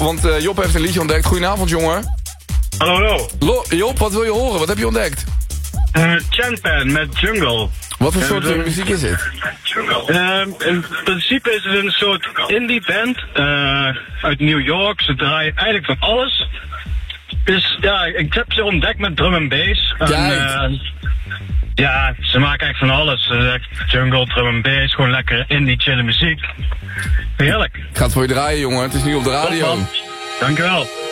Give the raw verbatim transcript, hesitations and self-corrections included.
want uh, Job heeft een liedje ontdekt. Goedenavond, jongen. Hallo, hallo. Lo Job, wat wil je horen? Wat heb je ontdekt? Uh, Chanpan met Jungle. Wat voor soort uh, muziek is het? Uh, in principe is het een soort indie band uh, uit New York. Ze draaien eigenlijk van alles. Dus ja, ik heb ze ontdekt met drum en bass. En, uh, ja, ze maken echt van alles. Uh, jungle, drum en bass, gewoon lekker indie chille muziek. Heerlijk. Ik ga het voor je draaien, jongen. Het is nu op de radio. Dankjewel.